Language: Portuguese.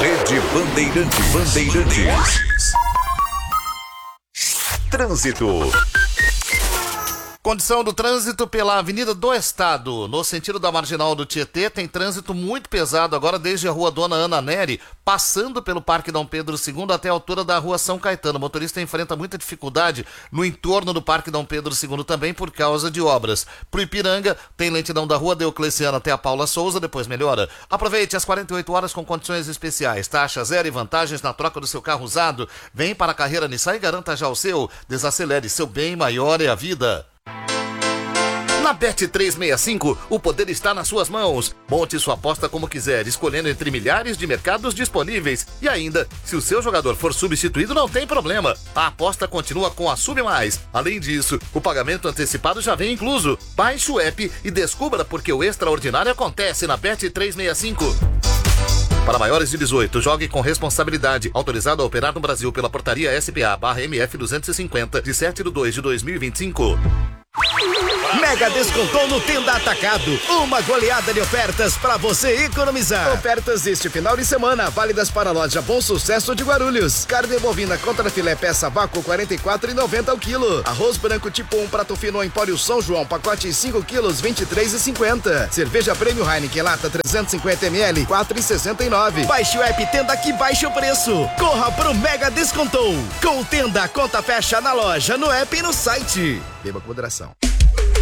Rede Bandeirantes. Trânsito. Condição do trânsito pela Avenida do Estado, no sentido da Marginal do Tietê, tem trânsito muito pesado agora desde a Rua Dona Ana Neri, passando pelo Parque Dom Pedro II até a altura da Rua São Caetano. O motorista enfrenta muita dificuldade no entorno do Parque Dom Pedro II também por causa de obras. Pro Ipiranga, tem lentidão da Rua Diocleciano até a Paula Souza, depois melhora. Aproveite as 48 horas com condições especiais, taxa zero e vantagens na troca do seu carro usado. Vem para a carreira Nissan e garanta já o seu. Desacelere, seu bem maior é a vida. Na Bet365, o poder está nas suas mãos. Monte sua aposta como quiser, escolhendo entre milhares de mercados disponíveis. E ainda, se o seu jogador for substituído, não tem problema. A aposta continua com a Sub Mais. Além disso, o pagamento antecipado já vem incluso. Baixe o app e descubra porque o extraordinário acontece na Bet365. Para maiores de 18, jogue com responsabilidade. Autorizado a operar no Brasil pela portaria SPA/MF 250, de 7/2/2025. Mega descontou no Tenda Atacado. Uma goleada de ofertas para você economizar. Ofertas este final de semana, válidas para a loja Bom Sucesso de Guarulhos. Carne bovina contra filé peça vácuo, R$ 44,90 o quilo. Arroz branco tipo 1, prato fino Empório São João, pacote 5 quilos, R$ 23,50. Cerveja Prêmio Heineken lata 350 ml, R$ 4,69. Baixe o app Tenda que baixe o preço. Corra pro Mega Descontou. Com o Tenda, a conta fecha na loja, no app e no site. Beba com moderação.